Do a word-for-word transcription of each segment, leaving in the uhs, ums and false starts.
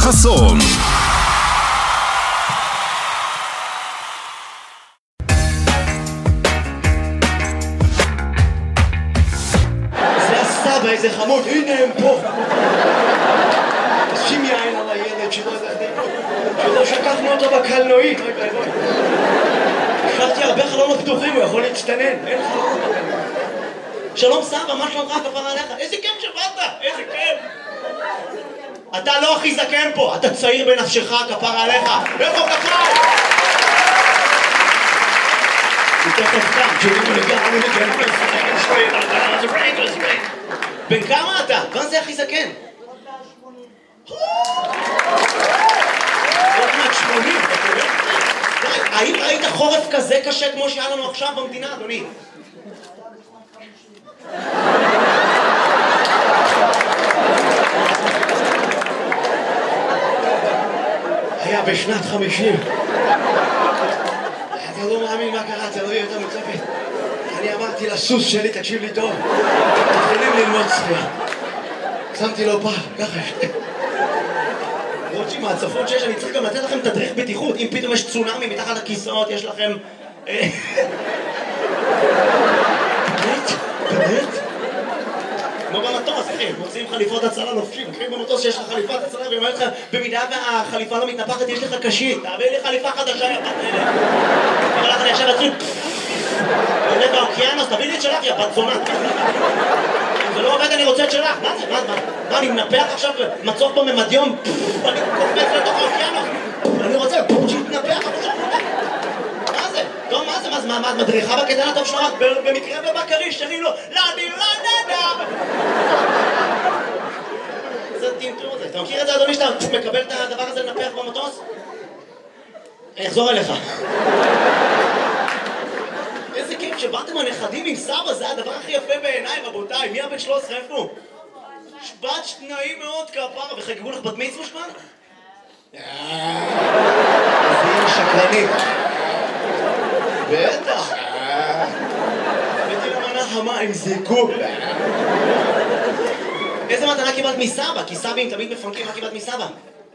חסון. זה הסבא, איזה חמוד, הנה הם פה. שים יין על הילד שלא שקפנו אותו בקלנועית. השארתי הרבה חלונות פתוחים, הוא יכול להצטנן, אין חלונות בקלנועית. שלום סבא, מה שלומך? כפרה עליך? איזה כיף שבאת, איזה כיף. אתה לא הכי זקן פה, אתה צעיר בנפשך, כפרה עליך. איפה כפרה? הוא תכף קם, שתראו לגמרי לגמרי לגמרי. בן כמה אתה? מה זה הכי זקן? עוד מעט שמונים, האם ראית חורף כזה קשה כמו שהיה לנו עכשיו במדינה, אדוני? היה בשנת חמישים. אתה לא מאמין מה קרה, אתה לא יהיה יותר מצפת. אני אמרתי לסוס שלי, תקשיב לי טוב, מתחילים ללמוד צפייה. שמתי לו פעם, ככה שתי. רוטשי, מהצפות שיש, אני צריך גם לתת לכם תדריך בטיחות. אם פתאום יש צונאמי מתחת לכיסאות, יש לכם... באמת? באמת? כמו במטוס, אחי, מוצאים חליפות הצלה לובשים. אחי, במטוס שיש לך חליפת הצלה, ואומר לך, במידה והחליפה לא מתנפחת, יש לך קשית. תעביר לי חליפה חדשה, יא בת אלה. אומר לך, אני עכשיו אצלי... עולה באוקיינוס, תביא לי את שלך, יא בת זונה. זה לא עובד, אני רוצה את שלך. מה זה? מה? מה? אני מנפח עכשיו מצוף בממדיום? אני קופץ לתוך האוקיינוס. אני רוצה שיתנפח עכשיו. מה זה? טוב, מה זה? מה? מה? מדריכה בקטן הטוב שלך? במקרה ובקריש, שרים לו, לא, אני לא נדע. זה טינטור הזה. אתה מכיר את זה, אדוני, שאתה מקבל את הדבר הזה לנפח במטוס? אני אחזור אליך. איזה כיף שבאתם הנכדים עם סבא, זה הדבר הכי יפה בעיניי, רבותיי. מי הבן שלוש עשרה איפה? שבת שניים מאוד כפרה, וחגגו לך בת מצווה שמן? זה יהיה שקרנית. בטח. הבאתי למנה חמה עם זיקוק. איזה מתנה קיבלת מסבא? כי סבים תמיד מפנקים, מה קיבלת מסבא?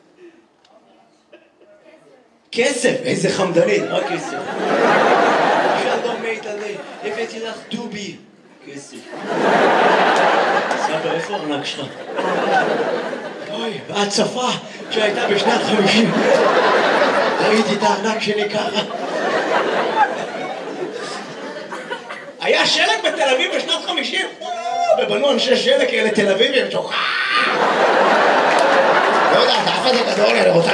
כסף, איזה חמדנית, מה כסף? שלום מיטלי, הבאתי לך דובי. כסף. סבא, איפה הארנק שלך? אוי, בהצפה שהייתה בשנת חמישים. ראיתי את הארנק שלי ככה. היה שלג בתל אביב בשנת חמישים? ובנו אנשי שלג כאלה תל אביבים. לא יודע, אתה אף אחד גדול, אני רוצה